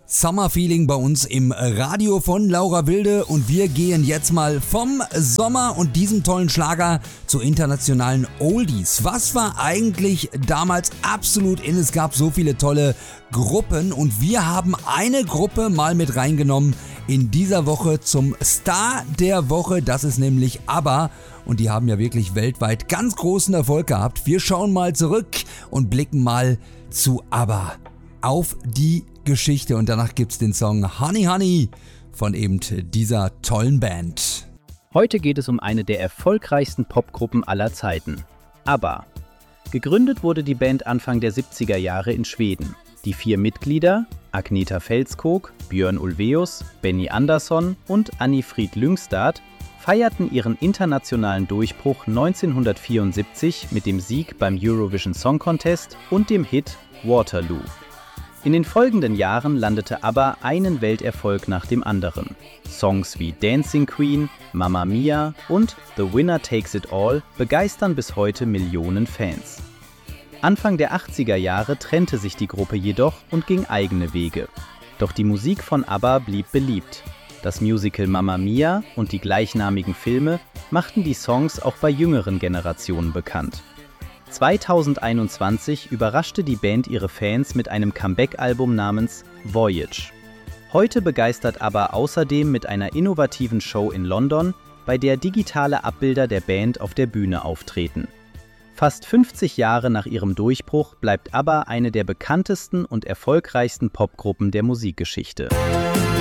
Summer Feeling bei uns im Radio von Laura Wilde und wir gehen jetzt mal vom Sommer und diesem tollen Schlager zu internationalen Oldies. Was war eigentlich damals absolut in? Es gab so viele tolle Gruppen und wir haben eine Gruppe mal mit reingenommen in dieser Woche zum Star der Woche. Das ist nämlich ABBA und die haben ja wirklich weltweit ganz großen Erfolg gehabt. Wir schauen mal zurück und blicken mal zu ABBA auf die Geschichte und danach gibt's den Song Honey Honey von eben dieser tollen Band. Heute geht es um eine der erfolgreichsten Popgruppen aller Zeiten, ABBA. Gegründet wurde die Band Anfang der 70er Jahre in Schweden. Die 4 Mitglieder, Agneta Fältskog, Björn Ulvaeus, Benny Andersson und Anni-Frid Lyngstad, feierten ihren internationalen Durchbruch 1974 mit dem Sieg beim Eurovision Song Contest und dem Hit Waterloo. In den folgenden Jahren landete ABBA einen Welterfolg nach dem anderen. Songs wie Dancing Queen, Mamma Mia und The Winner Takes It All begeistern bis heute Millionen Fans. Anfang der 80er Jahre trennte sich die Gruppe jedoch und ging eigene Wege. Doch die Musik von ABBA blieb beliebt. Das Musical Mamma Mia und die gleichnamigen Filme machten die Songs auch bei jüngeren Generationen bekannt. 2021 überraschte die Band ihre Fans mit einem Comeback-Album namens Voyage. Heute begeistert ABBA außerdem mit einer innovativen Show in London, bei der digitale Abbilder der Band auf der Bühne auftreten. Fast 50 Jahre nach ihrem Durchbruch bleibt ABBA eine der bekanntesten und erfolgreichsten Popgruppen der Musikgeschichte.